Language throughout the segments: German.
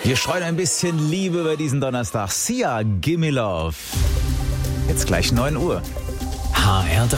Wir streuen ein bisschen Liebe über diesen Donnerstag. Sia, Gimme Love. Jetzt gleich 9 Uhr. HR3.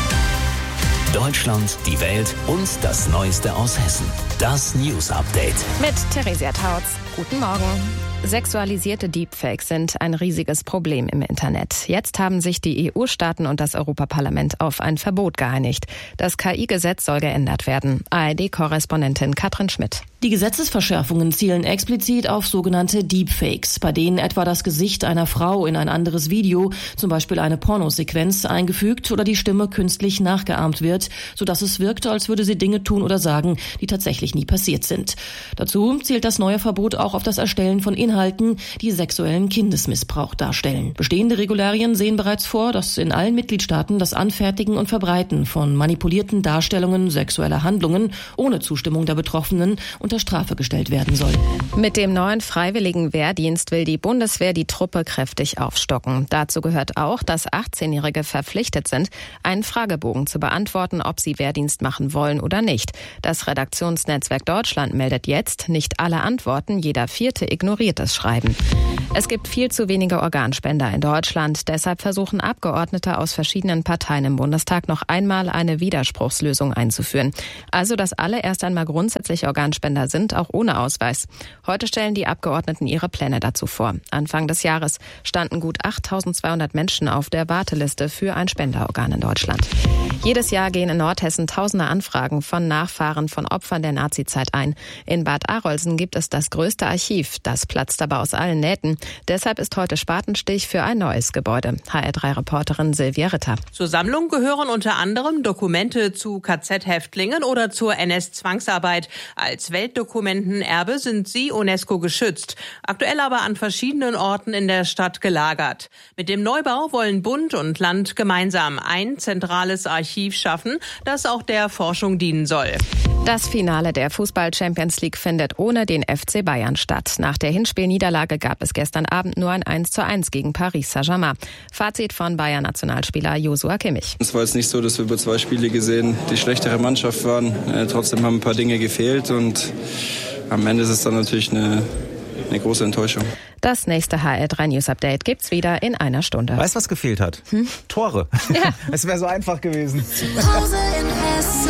Deutschland, die Welt und das Neueste aus Hessen. Das News Update. Mit Theresia Tautz. Guten Morgen. Sexualisierte Deepfakes sind ein riesiges Problem im Internet. Jetzt haben sich die EU-Staaten und das Europaparlament auf ein Verbot geeinigt. Das KI-Gesetz soll geändert werden. ARD-Korrespondentin Katrin Schmidt. Die Gesetzesverschärfungen zielen explizit auf sogenannte Deepfakes, bei denen etwa das Gesicht einer Frau in ein anderes Video, zum Beispiel eine Pornosequenz, eingefügt oder die Stimme künstlich nachgeahmt wird, sodass es wirkt, als würde sie Dinge tun oder sagen, die tatsächlich nie passiert sind. Dazu zielt das neue Verbot auch auf das Erstellen von Inhalten, die sexuellen Kindesmissbrauch darstellen. Bestehende Regularien sehen bereits vor, dass in allen Mitgliedstaaten das Anfertigen und Verbreiten von manipulierten Darstellungen sexueller Handlungen ohne Zustimmung der Betroffenen unter Strafe gestellt werden soll. Mit dem neuen freiwilligen Wehrdienst will die Bundeswehr die Truppe kräftig aufstocken. Dazu gehört auch, dass 18-Jährige verpflichtet sind, einen Fragebogen zu beantworten, ob sie Wehrdienst machen wollen oder nicht. Das Redaktionsnetzwerk Deutschland meldet jetzt, nicht alle Antworten, jeder Vierte ignoriert das Schreiben. Es gibt viel zu wenige Organspender in Deutschland. Deshalb versuchen Abgeordnete aus verschiedenen Parteien im Bundestag noch einmal eine Widerspruchslösung einzuführen. Also, dass alle erst einmal grundsätzlich Organspender sind, auch ohne Ausweis. Heute stellen die Abgeordneten ihre Pläne dazu vor. Anfang des Jahres standen gut 8.200 Menschen auf der Warteliste für ein Spenderorgan in Deutschland. Jedes Jahr gehen in Nordhessen tausende Anfragen von Nachfahren von Opfern der Nazizeit ein. In Bad Arolsen gibt es das größte Archiv. Das platzt aber aus allen Nähten. Deshalb ist heute Spatenstich für ein neues Gebäude. HR3-Reporterin Silvia Ritter. Zur Sammlung gehören unter anderem Dokumente zu KZ-Häftlingen oder zur NS-Zwangsarbeit. Als Weltdokumentenerbe sind sie UNESCO geschützt, aktuell aber an verschiedenen Orten in der Stadt gelagert. Mit dem Neubau wollen Bund und Land gemeinsam ein zentrales Archiv schaffen, das auch der Forschung dienen soll. Das Finale der Fußball-Champions League findet ohne den FC Bayern statt. Nach der Hinspielniederlage gab es gestern Abend nur ein 1:1 gegen Paris Saint-Germain. Fazit von Bayern-Nationalspieler Joshua Kimmich. Es war jetzt nicht so, dass wir über 2 Spiele gesehen die schlechtere Mannschaft waren. Trotzdem haben ein paar Dinge gefehlt und am Ende ist es dann natürlich eine große Enttäuschung. Das nächste HR3 News Update gibt's wieder in einer Stunde. Weißt du, was gefehlt hat? Tore. Ja. Es wäre so einfach gewesen. Pause in Hessen.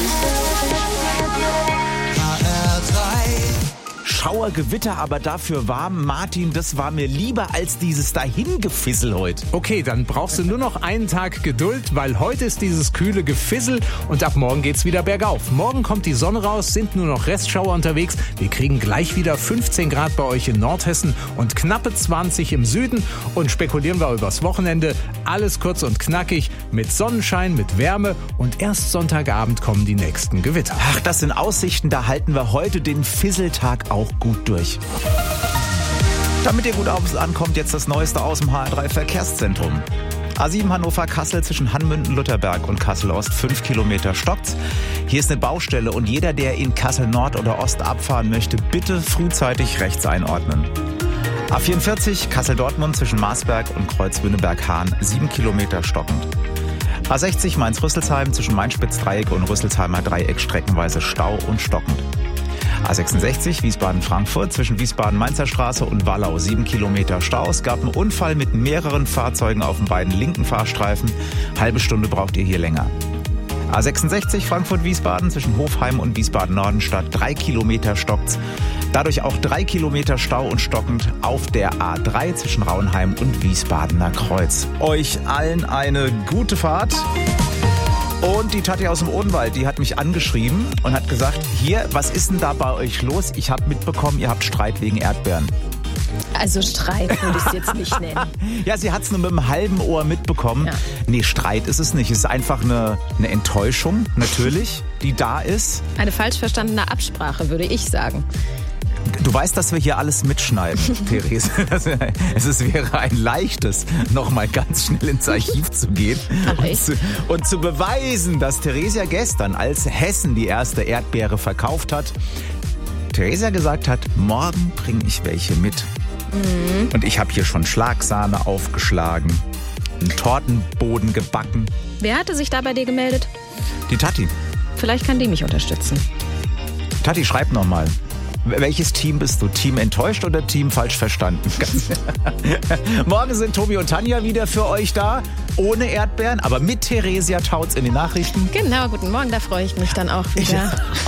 Schauer, Gewitter, aber dafür warm. Martin, das war mir lieber als dieses Dahingefissel heute. Okay, dann brauchst du nur noch einen Tag Geduld, weil heute ist dieses kühle Gefissel und ab morgen geht's wieder bergauf. Morgen kommt die Sonne raus, sind nur noch Restschauer unterwegs. Wir kriegen gleich wieder 15 Grad bei euch in Nordhessen und knappe 20 im Süden. Und spekulieren wir übers Wochenende. Alles kurz und knackig, mit Sonnenschein, mit Wärme und erst Sonntagabend kommen die nächsten Gewitter. Ach, das sind Aussichten, da halten wir heute den Fisseltag auch gut durch. Damit ihr gut ankommt, jetzt das Neueste aus dem HR3 Verkehrszentrum. A7 Hannover-Kassel zwischen Hannmünden-Lutherberg und Kassel-Ost, 5 Kilometer stockt's. Hier ist eine Baustelle und jeder, der in Kassel-Nord oder Ost abfahren möchte, bitte frühzeitig rechts einordnen. A44 Kassel-Dortmund zwischen Marsberg und Kreuzwünneberg-Hahn, 7 Kilometer stockend. A60 Mainz-Rüsselsheim zwischen Mainspitz-Dreieck und Rüsselsheimer Dreieck streckenweise Stau und stockend. A66 Wiesbaden-Frankfurt zwischen Wiesbaden-Mainzer Straße und Wallau, 7 Kilometer Stau. Es gab einen Unfall mit mehreren Fahrzeugen auf den beiden linken Fahrstreifen. Halbe Stunde braucht ihr hier länger. A66 Frankfurt-Wiesbaden zwischen Hofheim und Wiesbaden-Nordenstadt, 3 Kilometer stockt's. Dadurch auch 3 Kilometer Stau und stockend auf der A3 zwischen Rauenheim und Wiesbadener Kreuz. Euch allen eine gute Fahrt. Und die Tati aus dem Odenwald, die hat mich angeschrieben und hat gesagt, hier, was ist denn da bei euch los? Ich habe mitbekommen, ihr habt Streit wegen Erdbeeren. Also Streit würde ich es jetzt nicht nennen. Ja, sie hat es nur mit einem halben Ohr mitbekommen. Ja. Nee, Streit ist es nicht. Es ist einfach eine Enttäuschung, natürlich, die da ist. Eine falsch verstandene Absprache, würde ich sagen. Du weißt, dass wir hier alles mitschneiden, Therese. Es wäre ein leichtes, nochmal ganz schnell ins Archiv zu gehen und zu beweisen, dass Theresia gestern, als Hessen die erste Erdbeere verkauft hat, Theresia gesagt hat, morgen bringe ich welche mit. Mhm. Und ich habe hier schon Schlagsahne aufgeschlagen, einen Tortenboden gebacken. Wer hatte sich da bei dir gemeldet? Die Tati. Vielleicht kann die mich unterstützen. Tati, schreib nochmal. Welches Team bist du? Team enttäuscht oder Team falsch verstanden? Morgen sind Tobi und Tanja wieder für euch da. Ohne Erdbeeren, aber mit Theresia Tautz in den Nachrichten. Genau, guten Morgen, da freue ich mich dann auch wieder.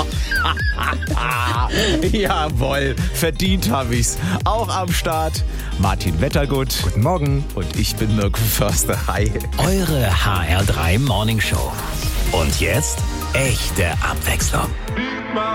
Jawohl, verdient habe ich's. Auch am Start Martin Wettergut. Guten Morgen. Und ich bin Mirko Förster. Hi. Eure HR3 Morning Show. Und jetzt echte Abwechslung.